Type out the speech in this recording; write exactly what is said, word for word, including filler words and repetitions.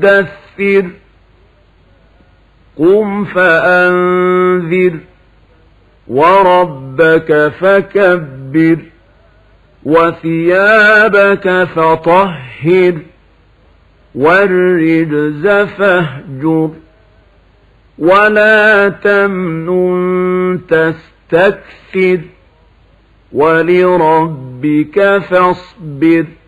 مدثر قم فأنذر وربك فكبر وثيابك فطهر والرجز فاهجر ولا تمنن تستكثر ولربك فاصبر